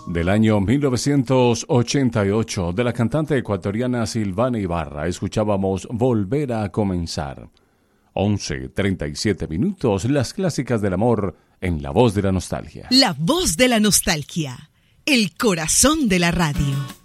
Del año 1988, de la cantante ecuatoriana Silvana Ibarra, escuchábamos Volver a Comenzar. 11:37 minutos, las clásicas del amor en La Voz de la Nostalgia. La Voz de la Nostalgia, el corazón de la radio.